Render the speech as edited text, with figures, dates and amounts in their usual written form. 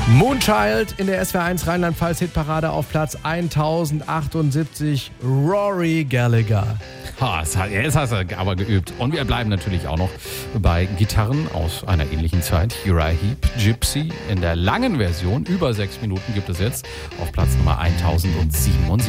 Moonchild in der SWR1 Rheinland-Pfalz-Hitparade auf Platz 1078, Rory Gallagher. Jetzt hast du aber geübt. Und wir bleiben natürlich auch noch bei Gitarren aus einer ähnlichen Zeit. Uriah Heep, Gypsy in der langen Version. Über 6 Minuten gibt es jetzt auf Platz Nummer 1077.